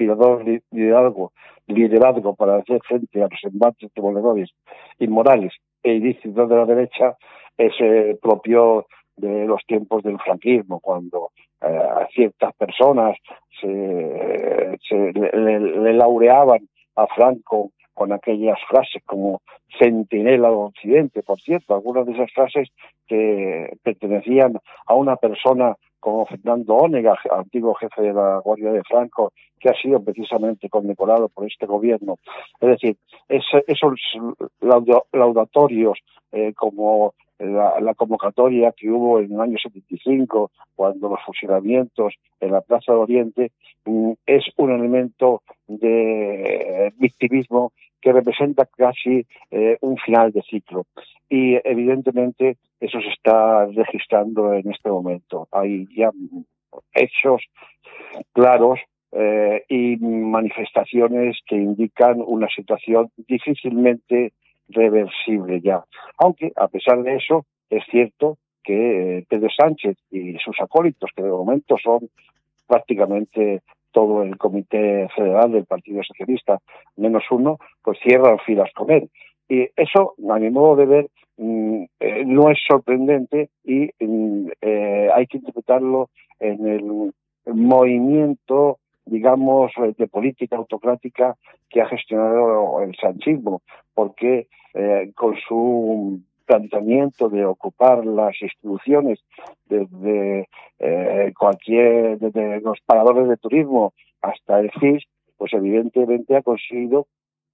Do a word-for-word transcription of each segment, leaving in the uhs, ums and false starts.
inspirador liderazgo, liderazgo para hacer frente a los embates demoledores, inmorales e ilícitos de la derecha es eh, propio de los tiempos del franquismo, cuando eh, a ciertas personas se, se le, le laureaban a Franco con aquellas frases como centinela del Occidente. Por cierto, algunas de esas frases que pertenecían a una persona como Fernando Onega, antiguo jefe de la Guardia de Franco, que ha sido precisamente condecorado por este gobierno. Es decir, es, esos laudatorios eh, como la, la convocatoria que hubo en el año setenta y cinco, cuando los fusilamientos en la Plaza de Oriente, mm, es un elemento de victimismo que representa casi eh, un final de ciclo. Y evidentemente eso se está registrando en este momento. Hay ya hechos claros eh, y manifestaciones que indican una situación difícilmente reversible ya. Aunque, a pesar de eso, es cierto que eh, Pedro Sánchez y sus acólitos, que de momento son prácticamente todo el Comité Federal del Partido Socialista, menos uno, pues cierran filas con él. Y eso, a mi modo de ver, mm, eh, no es sorprendente y mm, eh, hay que interpretarlo en el movimiento, digamos, de política autocrática que ha gestionado el sanchismo, porque eh, con su planteamiento de ocupar las instituciones desde eh, cualquier, desde los paradores de turismo hasta el C I S, pues evidentemente ha conseguido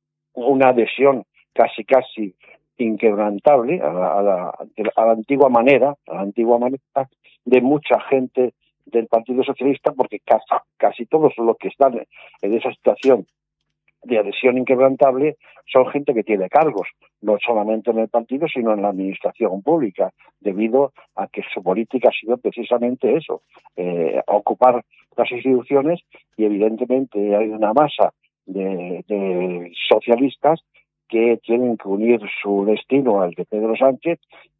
una adhesión casi casi inquebrantable a la, a la, a la antigua manera, a la antigua manera de mucha gente del Partido Socialista, porque casi, casi todos los que están en esa situación de adhesión inquebrantable son gente que tiene cargos, no solamente en el partido, sino en la administración pública, debido a que su política ha sido precisamente eso, eh, ocupar las instituciones, y evidentemente hay una masa de, de socialistas que tienen que unir su destino al de Pedro Sánchez,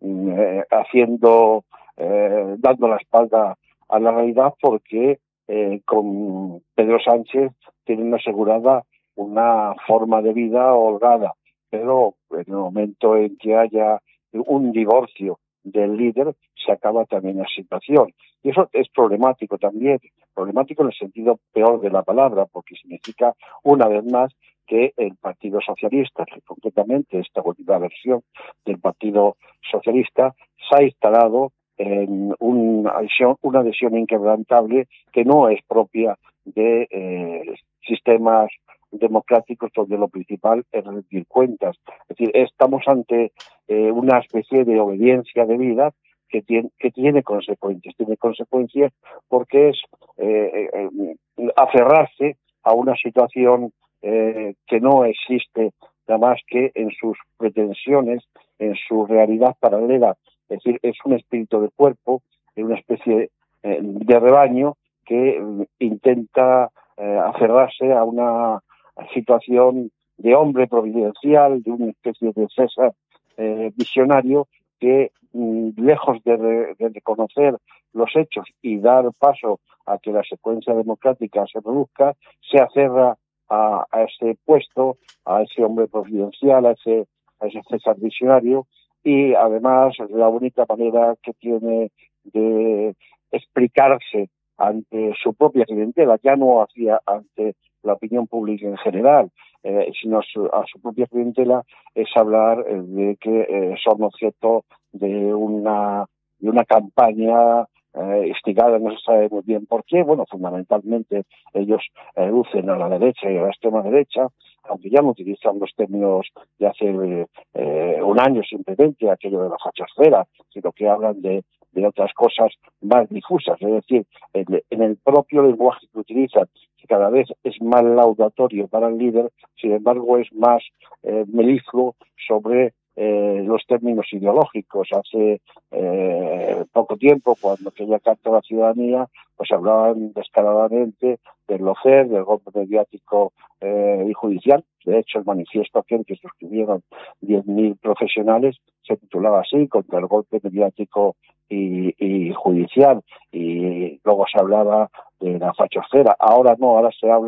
eh, haciendo, eh, dando la espalda a la realidad, porque eh, con Pedro Sánchez tienen asegurada una forma de vida holgada, pero en el momento en que haya un divorcio del líder, se acaba también la situación. Y eso es problemático también, problemático en el sentido peor de la palabra, porque significa, una vez más, que el Partido Socialista, que concretamente esta última versión del Partido Socialista, se ha instalado en una adhesión, una adhesión inquebrantable que no es propia de eh, sistemas democráticos donde lo principal es rendir cuentas. Es decir, estamos ante eh, una especie de obediencia de vida que tiene, que tiene consecuencias. Tiene consecuencias porque es eh, eh, aferrarse a una situación eh, que no existe nada más que en sus pretensiones, en su realidad paralela. Es decir, es un espíritu de cuerpo, es una especie eh, de rebaño que eh, intenta eh, aferrarse a una situación de hombre providencial, de una especie de César eh, visionario que, mm, lejos de, re, de reconocer los hechos y dar paso a que la secuencia democrática se produzca, se aferra a, a ese puesto, a ese hombre providencial, a ese, a ese César visionario, y además la única manera que tiene de explicarse ante su propia clientela, ya no hacia ante la opinión pública en general, eh, sino a su, a su propia clientela, es hablar eh, de que eh, son objeto de una de una campaña eh, instigada, no se sabe muy bien por qué. Bueno, fundamentalmente ellos eh, lucen a la derecha y a la extrema derecha, aunque ya no utilizan los términos de hace eh, un año simplemente, aquello de la fachosfera, sino que hablan de de otras cosas más difusas, es decir, en, en el propio lenguaje que utilizan, que cada vez es más laudatorio para el líder, sin embargo es más eh, melifluo sobre eh, los términos ideológicos. Hace eh, poco tiempo, cuando aquella Carta a la Ciudadanía, pues hablaban descaradamente del lofer, del golpe mediático eh, y judicial. De hecho, el manifiesto aquel que suscribieron diez mil profesionales se titulaba así, contra el golpe mediático y, y judicial, y luego se hablaba de la fachosfera. Ahora no, ahora se habla